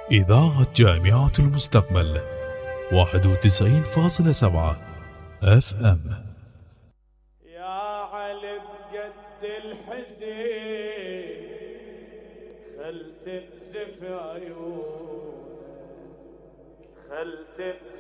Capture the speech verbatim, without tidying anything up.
إذاعة جامعة المستقبل واحد وتسعين فاصلة سبعة اف ام. يا علي بقد الحزين خل تنزف عيونك، خل تنزف